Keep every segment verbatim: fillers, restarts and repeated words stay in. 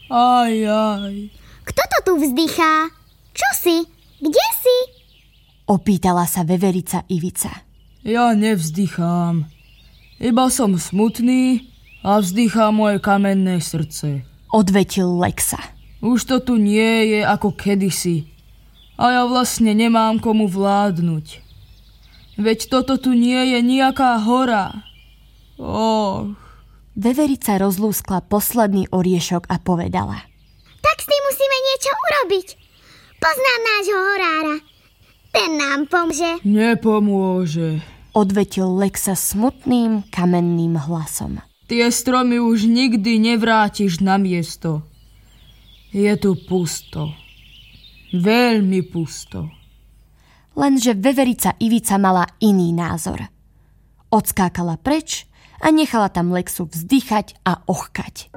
Aj, aj. Kto to tu vzdychá? Čo si? Kde si? Opýtala sa veverica Ivica. Ja nevzdychám. Iba som smutný a vzdychá moje kamenné srdce. Odvetil Lexa. Už to tu nie je ako kedysi. A ja vlastne nemám komu vládnuť. Veď toto tu nie je nejaká hora. Och. Veverica rozlúskla posledný oriešok a povedala. Tak s tým musíme niečo urobiť. Poznám nášho horára. Ten nám pomôže. Nepomôže. Odvetil Lexa smutným kamenným hlasom. Tie stromy už nikdy nevrátiš na miesto. Je tu pusto. Veľmi pusto. Lenže veverica Ivica mala iný názor. Odskákala preč a nechala tam Lexu vzdychať a ochkať.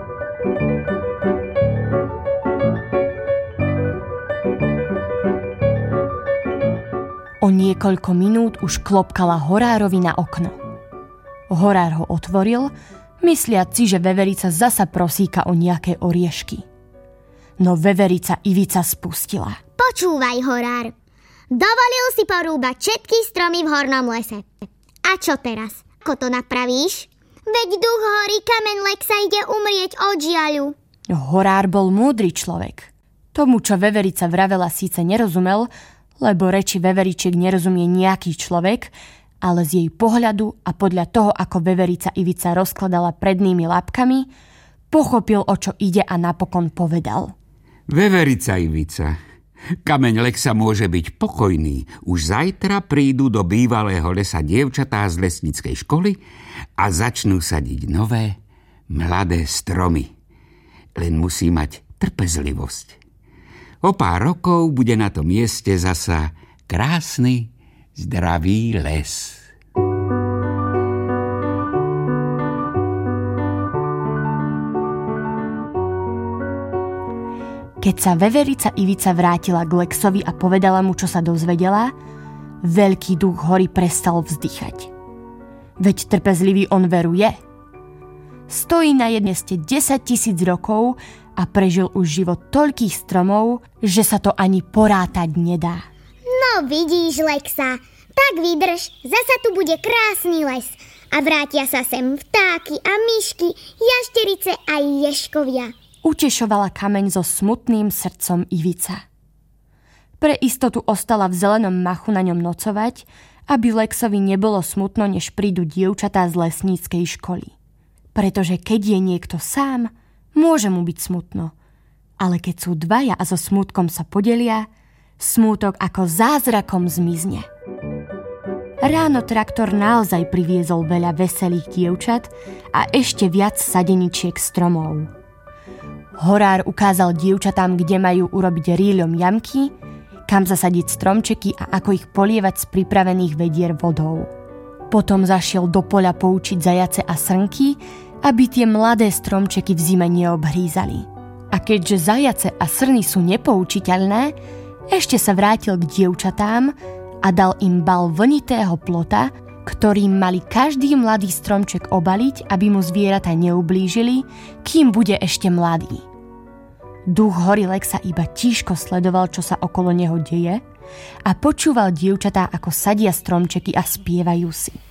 O niekoľko minút už klopkala horárovi na okno. Horár ho otvoril, mysliac si, že veverica zasa prosíka o nejaké oriešky. No veverica Ivica spustila. Počúvaj, horár. Dovolil si porúbať všetky stromy v hornom lese. A čo teraz? Ako to napravíš? Veď duch hory kameň Lexa ide umrieť od žiaľu. Horár bol múdry človek. Tomu, čo veverica vravela, síce nerozumel, lebo reči veveričiek nerozumie nejaký človek, ale z jej pohľadu a podľa toho, ako veverica Ivica rozkladala prednými labkami, pochopil, o čo ide a napokon povedal. Veverica Ivica, kameň Lexa môže byť pokojný. Už zajtra prídu do bývalého lesa dievčatá z lesníckej školy a začnú sadiť nové, mladé stromy. Len musí mať trpezlivosť. O pár rokov bude na tom mieste zasa krásny, zdravý les. Keď sa veverica Ivica vrátila k Lexovi a povedala mu, čo sa dozvedela, veľký duch hory prestal vzdychať. Veď trpezlivý on veru je. Stojí na jednom mieste desaťtisíc rokov a prežil už život toľkých stromov, že sa to ani porátať nedá. No vidíš, Lexa, tak vydrž, zasa tu bude krásny les a vrátia sa sem vtáky a myšky, jašterice a ješkovia. Utešovala kameň so smutným srdcom Ivica. Pre istotu ostala v zelenom machu na ňom nocovať, aby Lexovi nebolo smutno, než prídu dievčatá z lesníckej školy. Pretože keď je niekto sám, môže mu byť smutno. Ale keď sú dvaja a so smútkom sa podelia, smútok ako zázrakom zmizne. Ráno traktor naozaj priviezol veľa veselých dievčat a ešte viac sadeničiek stromov. Horár ukázal dievčatám, kde majú urobiť rýľom jamky, kam zasadiť stromčeky a ako ich polievať z pripravených vedier vodou. Potom zašiel do poľa poučiť zajace a srnky, aby tie mladé stromčeky v zime neobhrízali. A keďže zajace a srny sú nepoučiteľné, ešte sa vrátil k dievčatám a dal im bal vlnitého plota, ktorým mali každý mladý stromček obaliť, aby mu zvieratá neublížili, kým bude ešte mladý. Duch hory Lexa iba tížko sledoval, čo sa okolo neho deje a počúval dievčatá, ako sadia stromčeky a spievajú si.